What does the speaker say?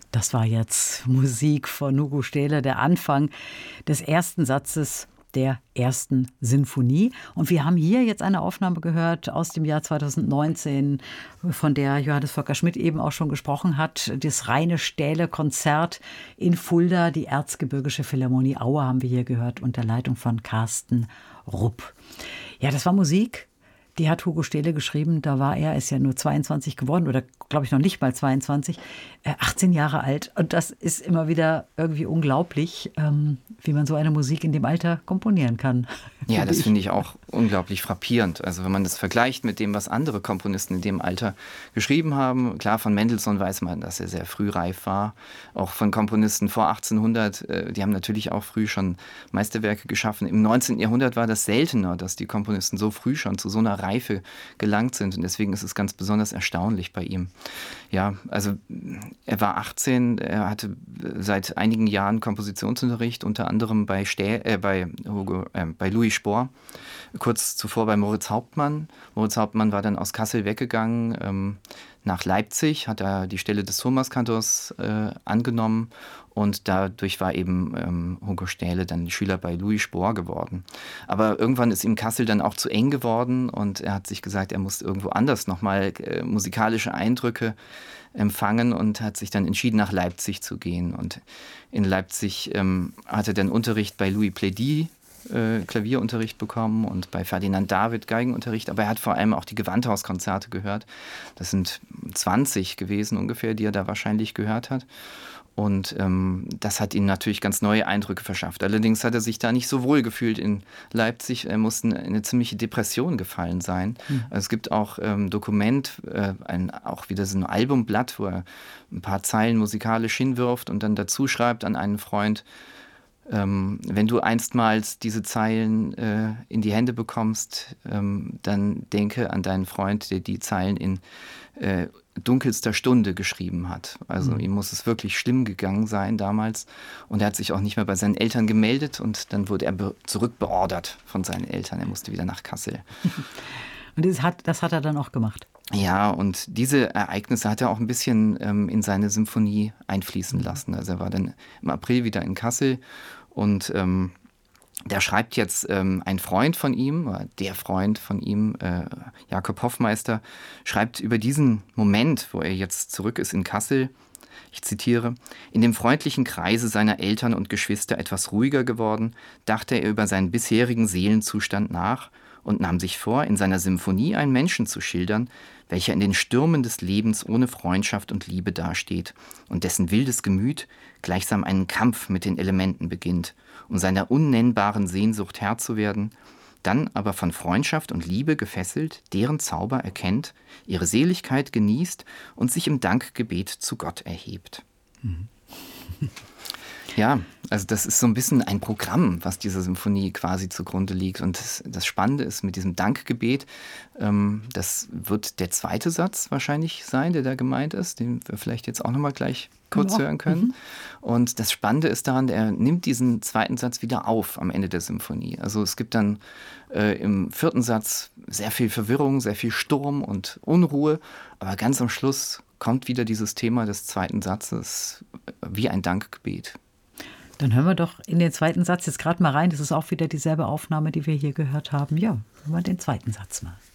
Das war jetzt Musik von Hugo Stähler, der Anfang des ersten Satzes der ersten Sinfonie. Und wir haben hier jetzt eine Aufnahme gehört aus dem Jahr 2019, von der Johannes Volker Schmidt eben auch schon gesprochen hat. Das reine Stähle-Konzert in Fulda, die Erzgebirgische Philharmonie Aue haben wir hier gehört, unter Leitung von Carsten Rupp. Ja, das war Musik. Die hat Hugo Stähle geschrieben, er ist ja nur 22 geworden oder glaube ich noch nicht mal 22, 18 Jahre alt. Und das ist immer wieder irgendwie unglaublich, wie man so eine Musik in dem Alter komponieren kann. Ja, das finde ich auch unglaublich frappierend. Also wenn man das vergleicht mit dem, was andere Komponisten in dem Alter geschrieben haben. Klar, von Mendelssohn weiß man, dass er sehr früh reif war. Auch von Komponisten vor 1800, die haben natürlich auch früh schon Meisterwerke geschaffen. Im 19. Jahrhundert war das seltener, dass die Komponisten so früh schon zu so einer Reife gelangt sind. Und deswegen ist es ganz besonders erstaunlich bei ihm. Ja, also er war 18, er hatte seit einigen Jahren Kompositionsunterricht, unter anderem bei Louis Spohr, kurz zuvor bei Moritz Hauptmann. Moritz Hauptmann war dann aus Kassel weggegangen nach Leipzig, hat er die Stelle des Thomaskantors angenommen und dadurch war eben Hugo Stähle dann Schüler bei Louis Spohr geworden. Aber irgendwann ist ihm Kassel dann auch zu eng geworden und er hat sich gesagt, er muss irgendwo anders nochmal musikalische Eindrücke empfangen und hat sich dann entschieden, nach Leipzig zu gehen. Und in Leipzig hat er dann Unterricht bei Louis Plaidy, Klavierunterricht bekommen und bei Ferdinand David Geigenunterricht, aber er hat vor allem auch die Gewandhauskonzerte gehört. Das sind 20 gewesen ungefähr, die er da wahrscheinlich gehört hat. Und das hat ihm natürlich ganz neue Eindrücke verschafft. Allerdings hat er sich da nicht so wohl gefühlt in Leipzig. Er muss in eine ziemliche Depression gefallen sein. Also es gibt auch Dokument, auch wieder so ein Albumblatt, wo er ein paar Zeilen musikalisch hinwirft und dann dazu schreibt an einen Freund, wenn du einstmals diese Zeilen in die Hände bekommst, dann denke an deinen Freund, der die Zeilen in dunkelster Stunde geschrieben hat. Also ihm muss es wirklich schlimm gegangen sein damals. Und er hat sich auch nicht mehr bei seinen Eltern gemeldet und dann wurde er zurückbeordert von seinen Eltern. Er musste wieder nach Kassel. Und das hat er dann auch gemacht? Ja, und diese Ereignisse hat er auch ein bisschen in seine Symphonie einfließen lassen. Also er war dann im April wieder in Kassel und da schreibt jetzt ein Freund von ihm, der Freund von ihm, Jakob Hoffmeister, schreibt über diesen Moment, wo er jetzt zurück ist in Kassel. Ich zitiere: In dem freundlichen Kreise seiner Eltern und Geschwister etwas ruhiger geworden, dachte er über seinen bisherigen Seelenzustand nach und nahm sich vor, in seiner Symphonie einen Menschen zu schildern, welcher in den Stürmen des Lebens ohne Freundschaft und Liebe dasteht und dessen wildes Gemüt gleichsam einen Kampf mit den Elementen beginnt, um seiner unnennbaren Sehnsucht Herr zu werden, dann aber von Freundschaft und Liebe gefesselt, deren Zauber erkennt, ihre Seligkeit genießt und sich im Dankgebet zu Gott erhebt. Ja, also das ist so ein bisschen ein Programm, was dieser Symphonie quasi zugrunde liegt. Und das Spannende ist mit diesem Dankgebet, das wird der zweite Satz wahrscheinlich sein, der da gemeint ist, den wir vielleicht jetzt auch nochmal gleich kurz hören können. Und das Spannende ist daran, er nimmt diesen zweiten Satz wieder auf am Ende der Symphonie. Also es gibt dann im vierten Satz sehr viel Verwirrung, sehr viel Sturm und Unruhe, aber ganz am Schluss kommt wieder dieses Thema des zweiten Satzes wie ein Dankgebet. Dann hören wir doch in den zweiten Satz jetzt gerade mal rein. Das ist auch wieder dieselbe Aufnahme, die wir hier gehört haben. Ja, hören wir den zweiten Satz mal.